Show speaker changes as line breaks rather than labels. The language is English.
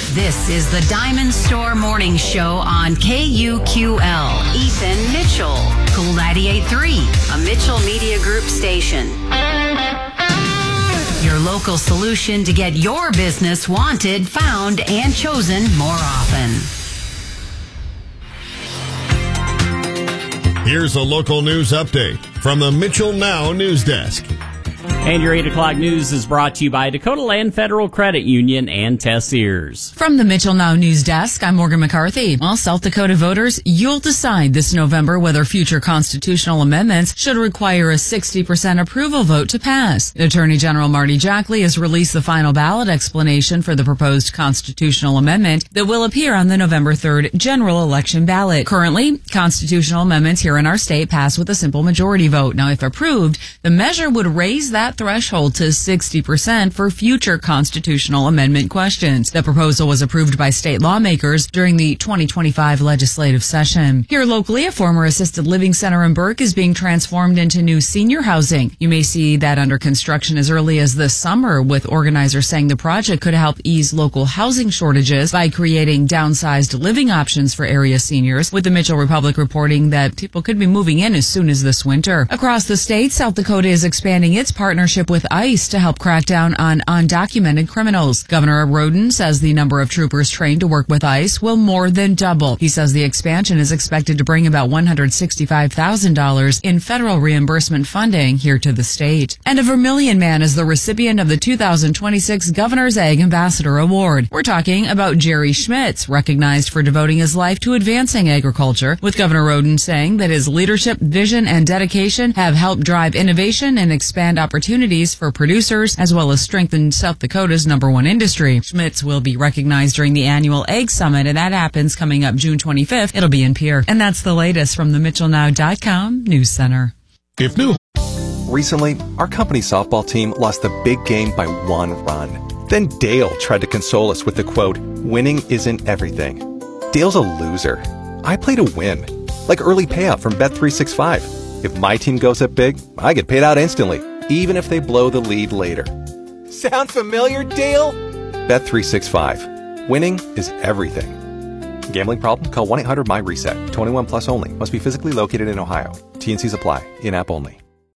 This is the Diamond Store Morning Show on KUQL. Ethan Mitchell, Cool 98.3, a Mitchell Media Group station. Your local solution to get your business wanted, found, and chosen more often.
Here's a local news update from the Mitchell Now News Desk.
And your 8 o'clock news is brought to you by Dakota Land Federal Credit Union and Tessiers.
From the Mitchell Now News Desk, I'm Morgan McCarthy. Well, South Dakota voters, you'll decide this November whether future constitutional amendments should require a 60% approval vote to pass. Attorney General Marty Jackley has released the final ballot explanation for the proposed constitutional amendment that will appear on the November 3rd general election ballot. Currently, constitutional amendments here in our state pass with a simple majority vote. Now, if approved, the measure would raise that threshold to 60% for future constitutional amendment questions. The proposal was approved by state lawmakers during the 2025 legislative session. Here locally, a former assisted living center in Burke is being transformed into new senior housing. You may see that under construction as early as this summer, with organizers saying the project could help ease local housing shortages by creating downsized living options for area seniors, with the Mitchell Republic reporting that people could be moving in as soon as this winter. Across the state, South Dakota is expanding its partnership with ICE to help crack down on undocumented criminals. Governor Roden says the number of troopers trained to work with ICE will more than double. He says the expansion is expected to bring about $165,000 in federal reimbursement funding here to the state. And a Vermilion man is the recipient of the 2026 Governor's Ag Ambassador Award. We're talking about Jerry Schmitz, recognized for devoting his life to advancing agriculture, with Governor Roden saying that his leadership, vision, and dedication have helped drive innovation and expand opportunities for producers, as well as strengthen South Dakota's #1 industry. Schmitz will be recognized during the annual Egg Summit, and that happens coming up June 25th. It'll be in Pierre. And that's the latest from the MitchellNow.com News Center.
If new.
Recently, our company softball team lost the big game by 1 run. Then Dale tried to console us with the quote, "Winning isn't everything." Dale's a loser. I play to win, like early payout from Bet365. If my team goes up big, I get paid out instantly, even if they blow the lead later. Sound familiar, Dale? Bet365. Winning is everything. Gambling problem? Call 1-800-MY-RESET. 21 plus only. Must be physically located in Ohio. T&Cs apply. In-app only.